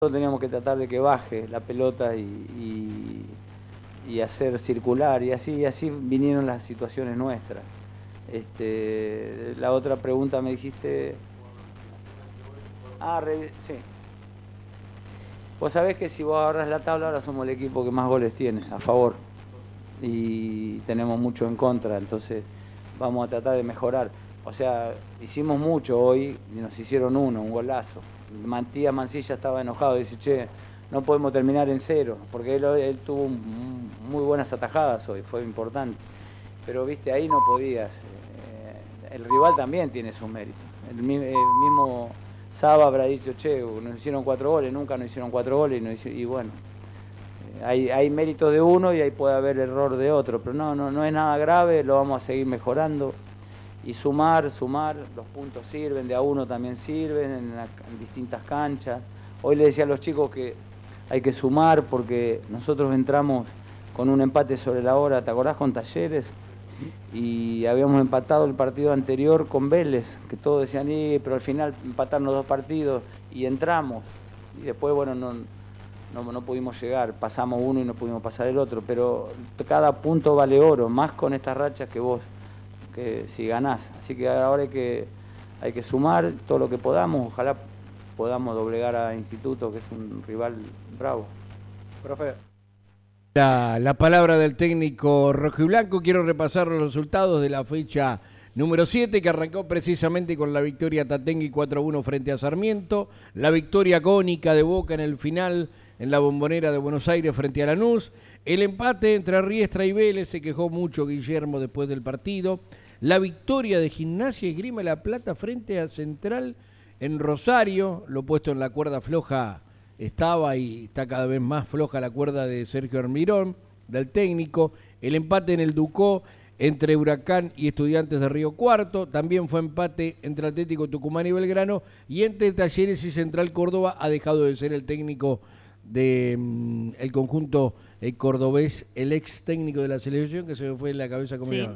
teníamos que tratar de que baje la pelota y hacer circular, y así vinieron las situaciones nuestras. La otra pregunta me dijiste... sí. Vos sabés que si vos agarrás la tabla, ahora somos el equipo que más goles tiene a favor y tenemos mucho en contra, entonces vamos a tratar de mejorar. O sea, hicimos mucho hoy y nos hicieron un golazo. Matías Mancilla estaba enojado, dice, che, no podemos terminar en 0, porque él tuvo muy buenas atajadas hoy, fue importante. Pero viste, ahí no podías. El rival también tiene su mérito. El mismo Saba habrá dicho, che, nos hicieron 4 goles, nunca nos hicieron 4 goles, y bueno, hay mérito de uno y ahí puede haber error de otro, pero no es nada grave, lo vamos a seguir mejorando. Y sumar, los puntos sirven, de a uno también sirven en distintas canchas. Hoy le decía a los chicos que hay que sumar porque nosotros entramos con un empate sobre la hora, ¿te acordás? Con Talleres, y habíamos empatado el partido anterior con Vélez, que todos decían, pero al final empataron los 2 partidos y entramos. Y después, bueno, no pudimos llegar, pasamos uno y no pudimos pasar el otro, pero cada punto vale oro, más con estas rachas que si ganás. Así que ahora hay que sumar todo lo que podamos, ojalá podamos doblegar a Instituto, que es un rival bravo. Profe. La palabra del técnico rojiblanco. Quiero repasar los resultados de la fecha número 7, que arrancó precisamente con la victoria Tatengui 4-1 frente a Sarmiento, la victoria agónica de Boca en el final en la Bombonera de Buenos Aires frente a Lanús, el empate entre Riestra y Vélez, se quejó mucho Guillermo después del partido, la victoria de Gimnasia y Esgrima La Plata frente a Central en Rosario, lo puesto en la cuerda floja estaba y está cada vez más floja la cuerda de Sergio Almirón, del técnico, el empate en el Ducó entre Huracán y Estudiantes de Río Cuarto, también fue empate entre Atlético Tucumán y Belgrano, y entre Talleres y Central Córdoba ha dejado de ser el técnico de el conjunto cordobés, el ex técnico de la selección, que se me fue en la cabeza, ¿cómo se llama?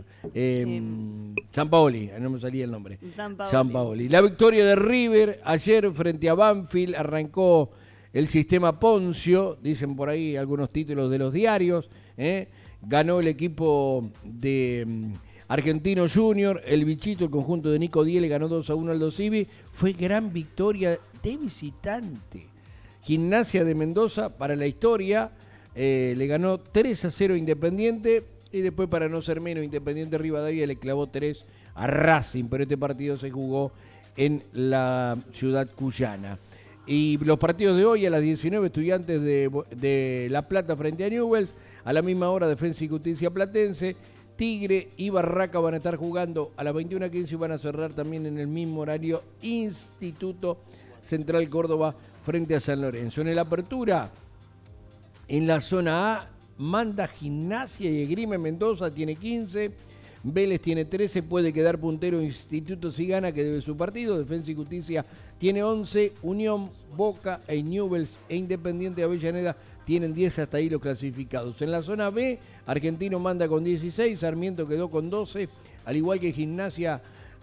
Sampaoli, no me salía el nombre. Sampaoli. La victoria de River ayer frente a Banfield, arrancó el sistema Poncio, dicen por ahí algunos títulos de los diarios, ganó el equipo de Argentino Junior, el Bichito, el conjunto de Nico Diele, ganó 2-1 al Dosivi, fue gran victoria de visitante. Gimnasia de Mendoza, para la historia, le ganó 3-0 Independiente, y después, para no ser menos, Independiente Rivadavia le clavó 3 a Racing, pero este partido se jugó en la ciudad cuyana. Y los partidos de hoy: a las 19, Estudiantes de La Plata frente a Newell's, a la misma hora Defensa y Justicia Platense, Tigre y Barraca van a estar jugando a las 21:15 y van a cerrar también en el mismo horario Instituto Central Córdoba frente a San Lorenzo. En el Apertura, en la zona A, manda Gimnasia y Esgrima Mendoza, tiene 15, Vélez tiene 13, puede quedar puntero Instituto si gana, que debe su partido, Defensa y Justicia tiene 11, Unión, Boca e Newell's e Independiente de Avellaneda tienen 10, hasta ahí los clasificados. En la zona B, Argentino manda con 16, Sarmiento quedó con 12, al igual que Gimnasia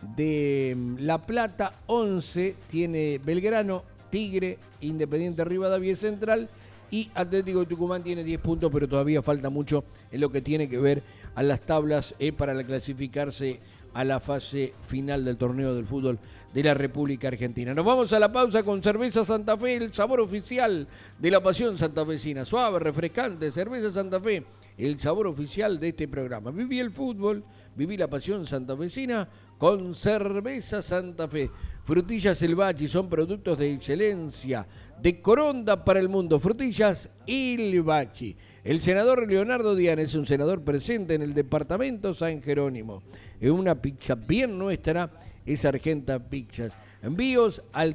de La Plata, 11 tiene Belgrano, Tigre, Independiente Rivadavia Central, y Atlético de Tucumán tiene 10 puntos, pero todavía falta mucho en lo que tiene que ver a las tablas para clasificarse a la fase final del torneo del fútbol de la República Argentina. Nos vamos a la pausa con Cerveza Santa Fe, el sabor oficial de la pasión santafesina. Suave, refrescante, Cerveza Santa Fe, el sabor oficial de este programa. Viví el fútbol, viví la pasión santafesina con Cerveza Santa Fe. Frutillas El Bachi son productos de excelencia de Coronda para el mundo. Frutillas El Bachi. El senador Leonardo Diana es un senador presente en el departamento San Jerónimo. En una pizza bien nuestra es Argenta Pizzas. Envíos al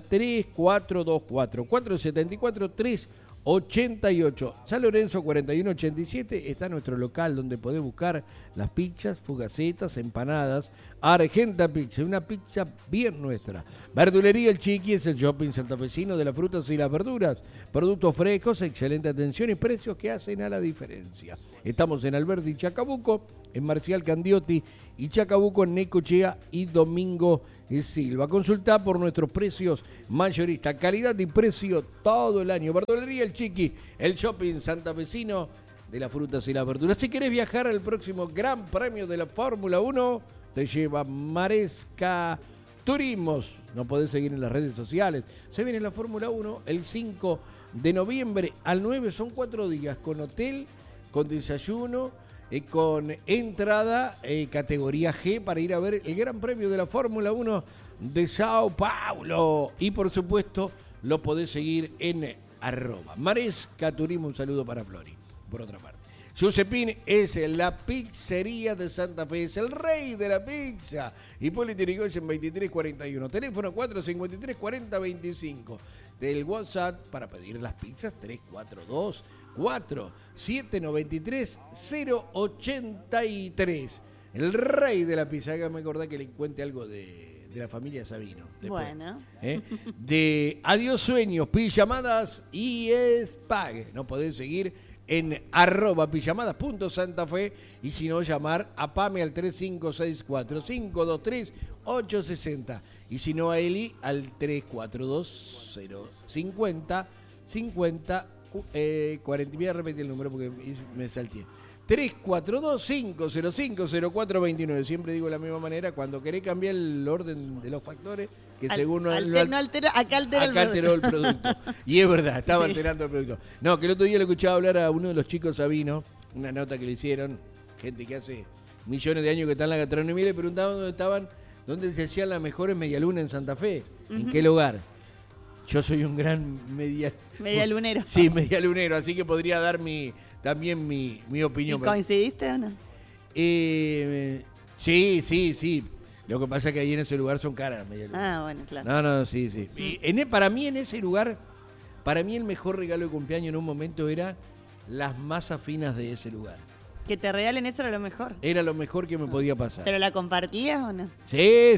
3424-474-388. San Lorenzo 4187 está nuestro local donde podés buscar las pizzas, fugacetas, empanadas. Argenta Pizza, una pizza bien nuestra. Verdulería El Chiqui es el shopping santafesino de las frutas y las verduras. Productos frescos, excelente atención y precios que hacen a la diferencia. Estamos en Alberdi y Chacabuco, en Marcial Candiotti y Chacabuco en Necochea y Domingo Silva. Consulta por nuestros precios mayoristas, calidad y precio todo el año. Verdulería El Chiqui, el shopping santafesino de las frutas y las verduras. Si querés viajar al próximo Gran Premio de la Fórmula 1, te lleva Maresca Turismos. Nos podés seguir en las redes sociales. Se viene la Fórmula 1 el 5 de noviembre al 9. Son 4 días con hotel, con desayuno, con entrada categoría G para ir a ver el Gran Premio de la Fórmula 1 de Sao Paulo. Y por supuesto lo podés seguir en @Maresca Turismo. Un saludo para Flori. Por otra parte, Giuseppini es la pizzería de Santa Fe, es el rey de la pizza. Hipólito Yrigoyen 2341, teléfono 453-4025. Del WhatsApp para pedir las pizzas 342-4793-083. El rey de la pizza. Hágame acordar que le cuente algo de la familia Sabino. Después, bueno. De Adiós Sueños, Pijamadas y Spag. No podés seguir en @pijamadas.santafe y si no, llamar a Pame al 3564-523-860 y si no a Eli al 342-050-50 40. Voy a repetir el número porque me salté. 342-505-0429. Siempre digo de la misma manera, cuando querés cambiar el orden de los factores, que según acá alteró el producto. Y es verdad, estaba alterando el producto. No, que el otro día le escuchaba hablar a uno de los chicos Sabino, una nota que le hicieron, gente que hace millones de años que está en la gastronomía, y le preguntaban dónde se hacían las mejores medialunas en Santa Fe, en qué lugar. Yo soy un gran medialunero. Sí, medialunero, así que podría dar también mi opinión. ¿Y coincidiste o no? Sí. Lo que pasa es que ahí en ese lugar son caras las medialunas. Ah, bueno, claro. No, sí. Y para mí en ese lugar, el mejor regalo de cumpleaños en un momento era las masas finas de ese lugar. Que te regalen eso era lo mejor. Era lo mejor que me podía pasar. ¿Pero la compartías o no? Sí.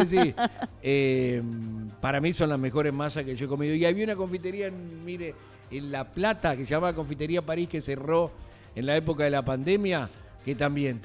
Para mí son las mejores masas que yo he comido. Y había una confitería, en La Plata, que se llama Confitería París, que cerró en la época de la pandemia, que también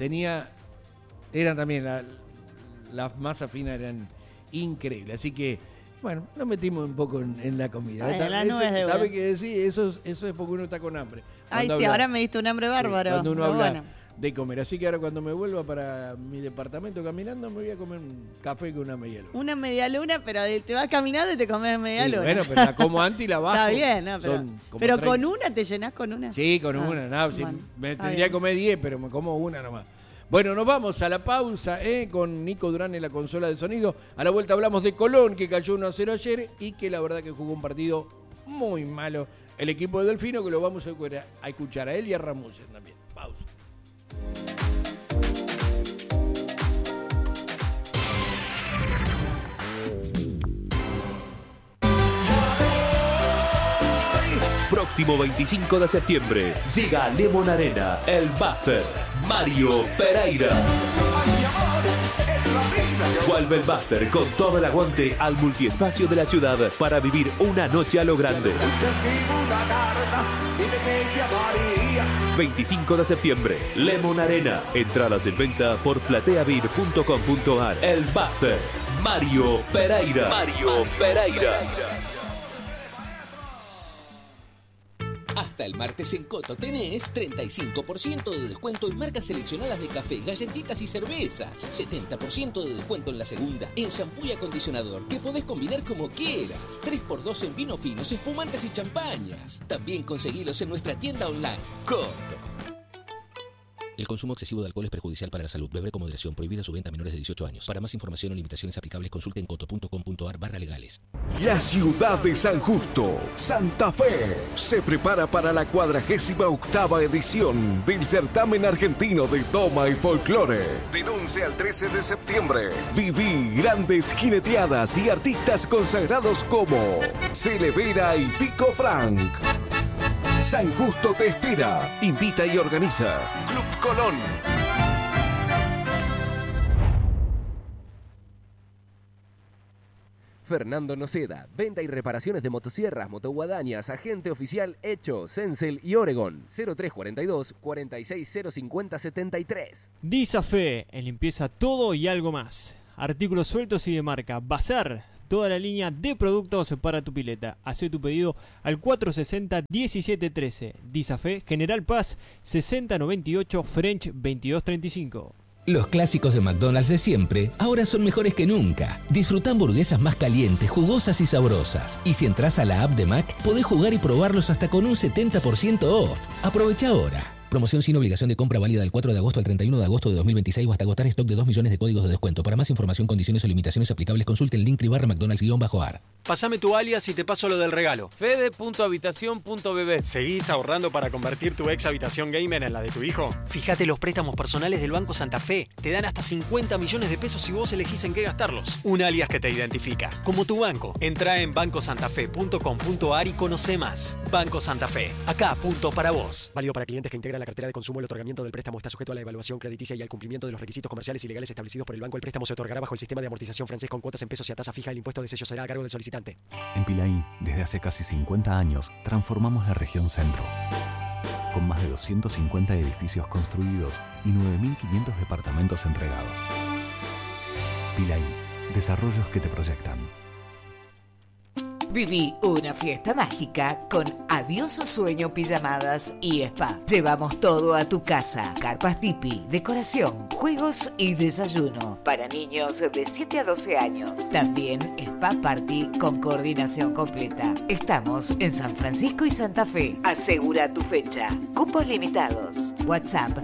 las masas finas eran increíbles. Así que, bueno, nos metimos un poco en la comida. ¿Sabe qué? Sí, eso es porque uno está con hambre. Ay, sí, ahora me diste un hambre bárbaro. Cuando uno habla de comer. Así que ahora cuando me vuelva para mi departamento caminando, me voy a comer un café con una medialuna. Una medialuna, pero te vas caminando y te comes medialuna. Bueno, pero la como antes y la bajo. Está bien, ¿no? Pero con una, ¿te llenás con una? Sí, con una. No, bueno, me tendría que comer 10, pero me como una nomás. Bueno, nos vamos a la pausa con Nico Durán en la consola de sonido. A la vuelta hablamos de Colón, que cayó 1-0 ayer y que la verdad que jugó un partido muy malo el equipo de Delfino, que lo vamos a escuchar a él y a Ramusen también. Pausa. Próximo 25 de septiembre llega a Lemon Arena el Buster Mario Pereira. Vuelve el Buster con todo el aguante al multiespacio de la ciudad para vivir una noche a lo grande. 25 de septiembre, Lemon Arena. Entradas en venta por plateavir.com.ar. El Buster Mario Pereira. Hasta el martes en Coto tenés 35% de descuento en marcas seleccionadas de café, galletitas y cervezas. 70% de descuento en la segunda, en shampoo y acondicionador, que podés combinar como quieras. 3x2 en vinos finos, espumantes y champañas. También conseguilos en nuestra tienda online, Coto. El consumo excesivo de alcohol es perjudicial para la salud. Beber con moderación. Prohibida su venta a menores de 18 años. Para más información o limitaciones aplicables, consulte en coto.com.ar/legales. La ciudad de San Justo, Santa Fe, se prepara para la 48ª edición del certamen argentino de Doma y Folclore. Del 11 al 13 de septiembre, viví grandes jineteadas y artistas consagrados como Celevera y Pico Frank. San Justo te espera. Invita y organiza Club Colón. Fernando Noceda, venta y reparaciones de motosierras, motoguadañas, agente oficial Hecho, Sensel y Oregon. 0342 460550 73. Disafe, en limpieza todo y algo más. Artículos sueltos y de marca. Bazar, toda la línea de productos para tu pileta. Hacé tu pedido al 460-1713. Disafe, General Paz, 6098, French 2235. Los clásicos de McDonald's de siempre ahora son mejores que nunca. Disfruta hamburguesas más calientes, jugosas y sabrosas. Y si entras a la app de Mac, podés jugar y probarlos hasta con un 70% off. Aprovecha ahora. Promoción sin obligación de compra válida del 4 de agosto al 31 de agosto de 2026 o hasta agotar stock de 2 millones de códigos de descuento. Para más información, condiciones o limitaciones aplicables, consulte el link /McDonald's_AR. Pásame tu alias y te paso lo del regalo. Fede.habitación.bb. ¿Seguís ahorrando para convertir tu ex habitación gamer en la de tu hijo? Fíjate los préstamos personales del Banco Santa Fe. Te dan hasta 50 millones de pesos si vos elegís en qué gastarlos. Un alias que te identifica, como tu banco. Entrá en bancosantafe.com.ar y conoce más. Banco Santa Fe. Acá, punto para vos. Válido para clientes que integran la cartera de consumo. El otorgamiento del préstamo está sujeto a la evaluación crediticia y al cumplimiento de los requisitos comerciales y legales establecidos por el banco. El préstamo se otorgará bajo el sistema de amortización francés con cuotas en pesos y a tasa fija. El impuesto de sello será a cargo del solicitante. En Pilaí, desde hace casi 50 años, transformamos la región centro. Con más de 250 edificios construidos y 9.500 departamentos entregados. Pilaí, desarrollos que te proyectan. Viví una fiesta mágica con Adiós Sueño Pijamadas y Spa. Llevamos todo a tu casa. Carpas tipi, decoración, juegos y desayuno. Para niños de 7 a 12 años. También Spa Party con coordinación completa. Estamos en San Francisco y Santa Fe. Asegura tu fecha. Cupos limitados. WhatsApp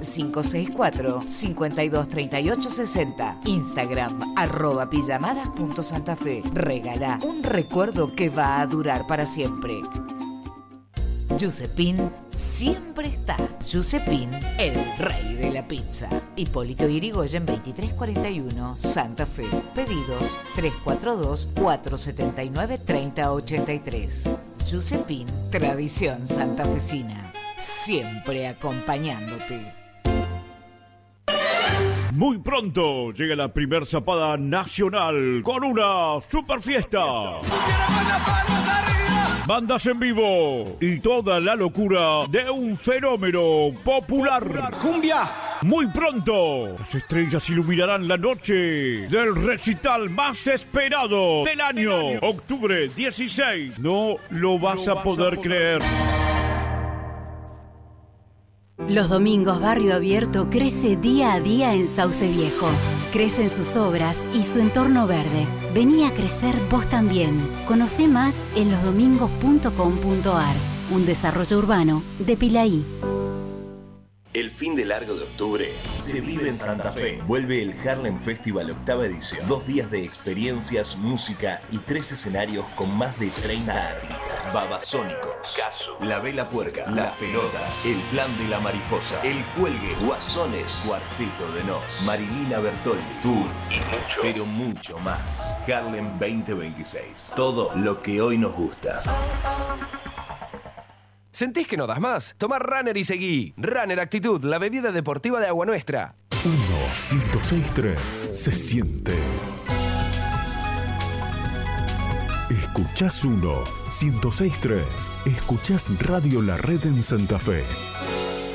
3564-523860. Instagram @pijamadas.santafe. Regala un recuerdo que va a durar para siempre. Giuseppin siempre está. Giuseppin, el rey de la pizza. Hipólito Yrigoyen 2341, Santa Fe. Pedidos 342-479-3083. Giuseppin, tradición santafesina. Siempre acompañándote. Muy pronto llega la primer zapada nacional con una super fiesta. Bandas en vivo y toda la locura de un fenómeno popular. ¡Cumbia! Muy pronto, las estrellas iluminarán la noche del recital más esperado del año. Octubre 16. No lo vas a poder creer. Los domingos Barrio Abierto crece día a día en Sauce Viejo. Crecen sus obras y su entorno verde. Vení a crecer vos también. Conocé más en losdomingos.com.ar. Un desarrollo urbano de Pilaí. El fin de largo de octubre se vive en Santa Fe. Vuelve el Harlem Festival 8ª edición. 2 días de experiencias, música y 3 escenarios con más de 30 artistas. Babasónicos, La Vela Puerca, Las Pelotas, El Plan de la Mariposa, El Cuelgue, Guasones, Cuarteto de Nos, Marilina Bertoldi, Tour y mucho, pero mucho más. Harlem 2026. Todo lo que hoy nos gusta. ¿Sentís que no das más? Tomá Runner y seguí. Runner Actitud, la bebida deportiva de Agua Nuestra. 1-106-3 se siente. Escuchás 1-106-3. Escuchás Radio La Red en Santa Fe.